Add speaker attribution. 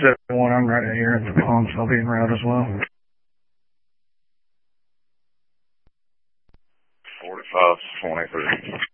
Speaker 1: 7-1, I'm right here at the pumps. I'll be en route as well.
Speaker 2: 45-23.